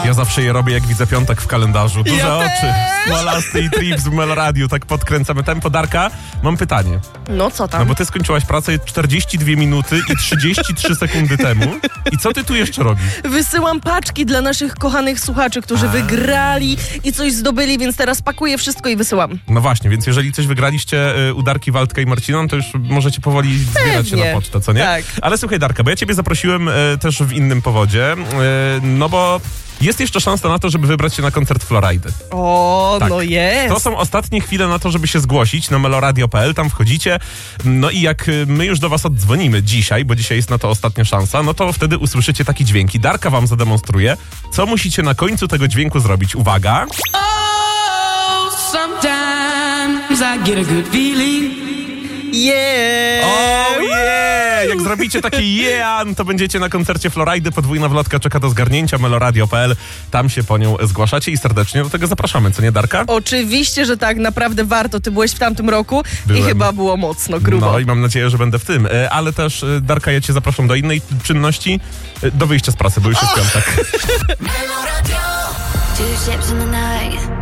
Ja zawsze je robię, jak widzę piątek w kalendarzu. Duże Ja oczy, też. smolasty i trips w Meloradiu. Tak podkręcamy tempo. Darka, mam pytanie. No co tam? No bo ty skończyłaś pracę 42 minuty i 33 sekundy temu. I co ty tu jeszcze robisz? Wysyłam paczki dla naszych kochanych słuchaczy, którzy wygrali i coś zdobyli, więc teraz pakuję wszystko i wysyłam. No właśnie, więc jeżeli coś wygraliście u Darki, Waldka i Marcina, to już możecie powoli zbierać się Pewnie. na pocztę, co nie? Tak. Ale słuchaj, Darka, bo ja ciebie zaprosiłem też w innym powodzie, no bo jest jeszcze szansa na to, żeby wybrać się na koncert Florajdy. O, Tak. no jest. To są ostatnie chwile na to, żeby się zgłosić na meloradio.pl, tam wchodzicie. No i jak my już do was oddzwonimy dzisiaj, bo dzisiaj jest na to ostatnia szansa, no to wtedy usłyszycie takie dźwięki. Darka wam zademonstruje, co musicie na końcu tego dźwięku zrobić. Uwaga! Oh, sometimes I get a good feeling. Yeah! Oh yeah! Jak zrobicie takie yeah, to będziecie na koncercie Florajdy. Podwójna wlotka czeka do zgarnięcia, meloradio.pl. Tam się po nią zgłaszacie i serdecznie do tego zapraszamy, co nie, Darka? Oczywiście, że tak, naprawdę warto. Ty byłeś w tamtym roku Byłem. i chyba było mocno grubo. No i mam nadzieję, że będę w tym. Ale też, Darka, ja cię zapraszam do innej czynności, do wyjścia z pracy, bo już jest piątek. Two ships in the night.